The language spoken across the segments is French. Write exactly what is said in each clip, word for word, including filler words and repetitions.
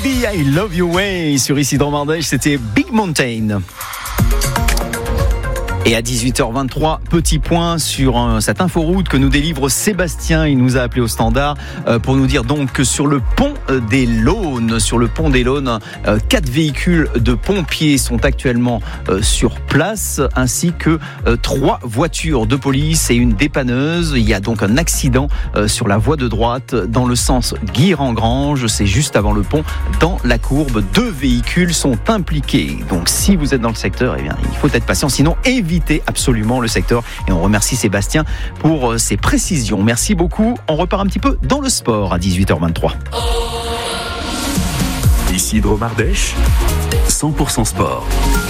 Baby, I Love Your Way sur Isidore Mardèche, c'était Big Mountain. Et à dix-huit heures vingt-trois, petit point sur euh, cette inforoute que nous délivre Sébastien. Il nous a appelé au standard euh, pour nous dire donc que sur le pont des Launes, sur le pont des Launes, euh, quatre véhicules de pompiers sont actuellement euh, sur place, ainsi que euh, trois voitures de police et une dépanneuse. Il y a donc un accident euh, sur la voie de droite dans le sens Guire-en-Grange. C'est juste avant le pont, dans la courbe. Deux véhicules sont impliqués. Donc si vous êtes dans le secteur, eh bien, il faut être patient, sinon évitez absolument le secteur. Et on remercie Sébastien pour ses précisions. Merci beaucoup. On repart un petit peu dans le sport à dix-huit heures vingt-trois. Isidore Mardèche, cent pour cent sport.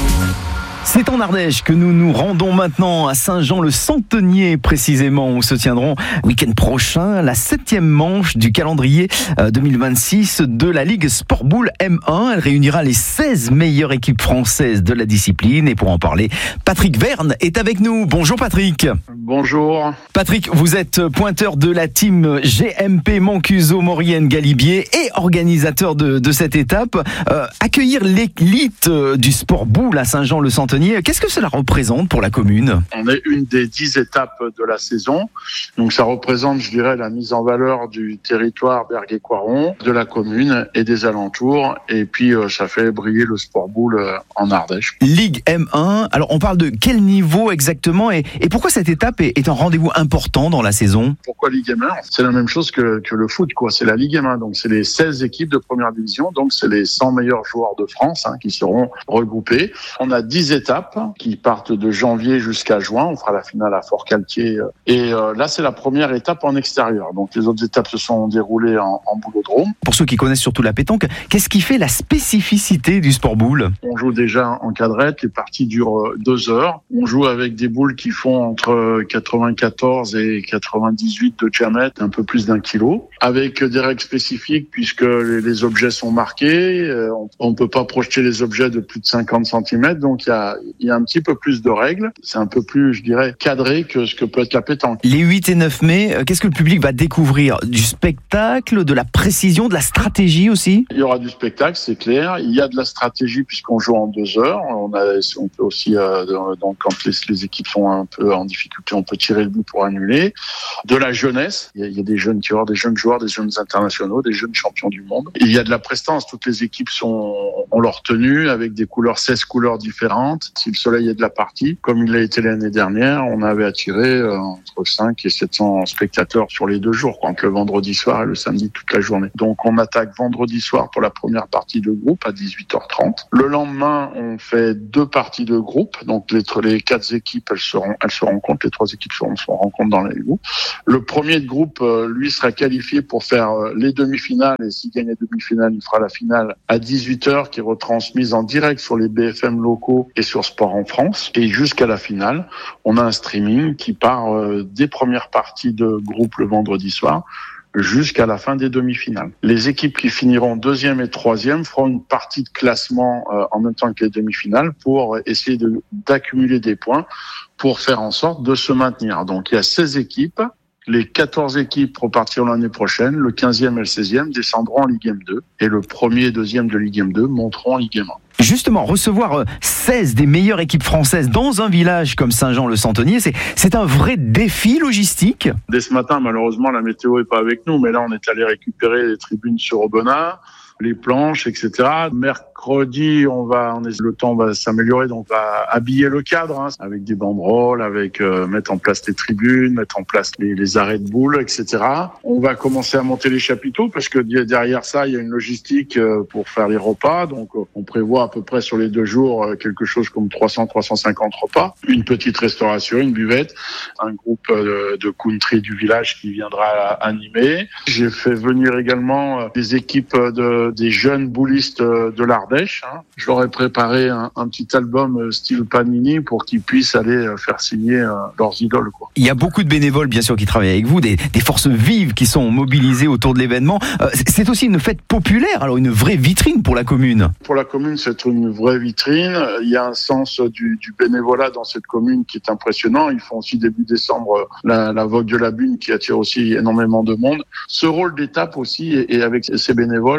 C'est en Ardèche que nous nous rendons maintenant à Saint-Jean-le-Centenier précisément, où se tiendront week-end prochain la septième manche du calendrier deux mille vingt-six de la Ligue Sport Boule M un. Elle réunira les seize meilleures équipes françaises de la discipline. Et pour en parler, Patrick Verne est avec nous. Bonjour Patrick. Bonjour. Patrick, vous êtes pointeur de la team G M P Mancuso-Maurienne-Galibier et organisateur de, de cette étape. Euh, accueillir l'élite du sport boule à Saint-Jean-le-Centenier, qu'est-ce que cela représente pour la commune ? On est une des dix étapes de la saison. Donc ça représente, je dirais, la mise en valeur du territoire Berguet-Coiron, de la commune et des alentours. Et puis euh, ça fait briller le sport boule euh, en Ardèche. Ligue M un, alors on parle de quel niveau exactement et, et pourquoi cette étape est, est un rendez-vous important dans la saison ? Pourquoi Ligue M un ? C'est la même chose que, que le foot, quoi. C'est la Ligue M un. Donc c'est les seize équipes de première division. Donc c'est les cent meilleurs joueurs de France hein, qui seront regroupés. On a dix étapes qui partent de janvier jusqu'à juin. On fera la finale à Fort-Calquier. Et euh, là, c'est la première étape en extérieur. Donc, les autres étapes se sont déroulées en, en boulodrome. Pour ceux qui connaissent surtout la pétanque, qu'est-ce qui fait la spécificité du sport boule ? On joue déjà en cadrette. Les parties durent deux heures. On joue avec des boules qui font entre quatre-vingt-quatorze et quatre-vingt-dix-huit de diamètre, un peu plus d'un kilo, avec des règles spécifiques puisque les, les objets sont marqués. On ne peut pas projeter les objets de plus de cinquante centimètres. Donc, il y a Il y a un petit peu plus de règles. C'est un peu plus, je dirais, cadré que ce que peut être la pétanque. Les huit et neuf mai, qu'est-ce que le public va découvrir ? Du spectacle, de la précision, de la stratégie aussi ? Il y aura du spectacle, c'est clair. Il y a de la stratégie puisqu'on joue en deux heures. On a, on peut aussi, euh, donc quand les, les équipes sont un peu en difficulté, on peut tirer le but pour annuler. De la jeunesse. Il y a, il y a des jeunes tireurs, des jeunes joueurs, des jeunes internationaux, des jeunes champions du monde. Et il y a de la prestance. Toutes les équipes sont, ont leur tenue avec des couleurs, seize couleurs différentes. Si le soleil est de la partie, comme il l'a été l'année dernière, on avait attiré euh, entre cinq et sept cents spectateurs sur les deux jours, entre le vendredi soir et le samedi toute la journée. Donc on attaque vendredi soir pour la première partie de groupe à dix-huit heures trente. Le lendemain, on fait deux parties de groupe. Donc les, les quatre équipes, elles seront, elles se rencontrent, les trois équipes se, se rencontrent dans les groupes. Le premier de groupe, euh, lui, sera qualifié pour faire euh, les demi-finales et s'il gagne les demi-finales, il fera la finale à dix-huit heures qui est retransmise en direct sur les B F M locaux et sur Sport en France. Et jusqu'à la finale, on a un streaming qui part euh, des premières parties de groupe le vendredi soir jusqu'à la fin des demi-finales. Les équipes qui finiront deuxième et troisième feront une partie de classement euh, en même temps que les demi-finales pour essayer de, d'accumuler des points pour faire en sorte de se maintenir. Donc il y a seize équipes. Les quatorze équipes repartiront l'année prochaine. Le quinzième et le seizième descendront en Ligue M deux. Et le premier et deuxième de Ligue M deux monteront en Ligue M un. Justement, recevoir seize des meilleures équipes françaises dans un village comme Saint-Jean-le-Centenier, c'est, c'est un vrai défi logistique. Dès ce matin, malheureusement, la météo est pas avec nous, mais là, on est allé récupérer les tribunes sur Aubenas, les planches, et cetera. Mercredi, on va, on est, le temps va s'améliorer, donc on va habiller le cadre hein, avec des banderoles, avec euh, mettre en place les tribunes, mettre en place les, les arrêts de boules, et cetera. On va commencer à monter les chapiteaux parce que derrière ça, il y a une logistique euh, pour faire les repas. Donc, euh, on prévoit à peu près sur les deux jours euh, quelque chose comme trois cents à trois cent cinquante repas, une petite restauration, une buvette, un groupe euh, de country du village qui viendra animer. J'ai fait venir également euh, des équipes de des jeunes boulistes de l'Ardèche. Hein. Je leur ai préparé un, un petit album style Panini pour qu'ils puissent aller faire signer euh, leurs idoles. Quoi. Il y a beaucoup de bénévoles, bien sûr, qui travaillent avec vous, des, des forces vives qui sont mobilisées autour de l'événement. Euh, c'est aussi une fête populaire, alors une vraie vitrine pour la commune. Pour la commune, c'est une vraie vitrine. Il y a un sens du, du bénévolat dans cette commune qui est impressionnant. Ils font aussi début décembre la, la Vogue de la Bune qui attire aussi énormément de monde. Ce rôle d'étape aussi, et, et avec ces bénévoles,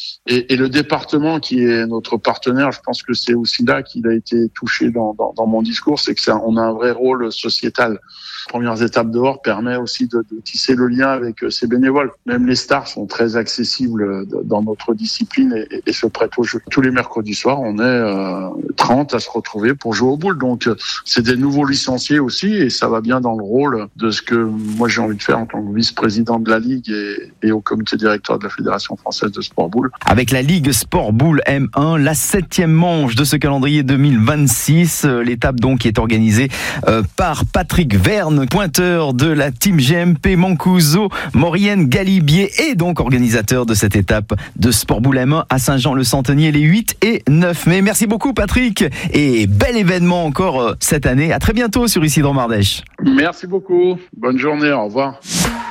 Et, et le département qui est notre partenaire, je pense que c'est aussi là qu'il a été touché dans, dans, dans mon discours, c'est que ça, on a un vrai rôle sociétal. Premières étapes dehors permet aussi de, de tisser le lien avec ces bénévoles. Même les stars sont très accessibles dans notre discipline et, et se prêtent au jeu. Tous les mercredis soirs, on est euh, trente à se retrouver pour jouer au boule. Donc, c'est des nouveaux licenciés aussi et ça va bien dans le rôle de ce que moi j'ai envie de faire en tant que vice-président de la Ligue et, et au comité directeur de la Fédération française de sport boule. Avec la Ligue Sport Boule M un, la septième manche de ce calendrier deux mille vingt-six. L'étape donc qui est organisée euh, par Patrick Verne, pointeur de la team G M P Mancuso, Maurienne Galibier et donc organisateur de cette étape de Sport Boule M un à Saint-Jean-le-Centenier les huit et neuf mai. Merci beaucoup Patrick et bel événement encore cette année. À très bientôt sur Isidro Mardèche. Merci beaucoup. Bonne journée. Au revoir.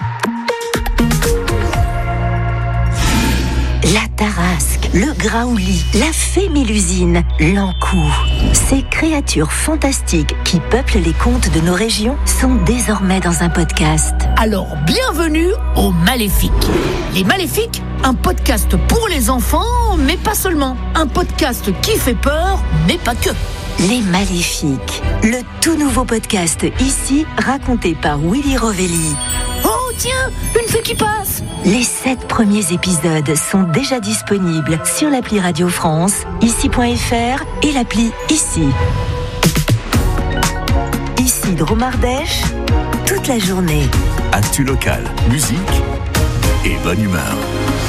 La Tarasque, le Graouli, la fée Mélusine, l'Ankou. Ces créatures fantastiques qui peuplent les contes de nos régions sont désormais dans un podcast. Alors, bienvenue aux Maléfiques. Les Maléfiques, un podcast pour les enfants, mais pas seulement. Un podcast qui fait peur, mais pas que. Les Maléfiques, le tout nouveau podcast ici, raconté par Willy Rovelli. Oh tiens, une fée qui passe. Les sept premiers épisodes sont déjà disponibles sur l'appli Radio France, ici point f r et l'appli Ici. Isidro Mardèche, toute la journée. Actu local, musique et bonne humeur.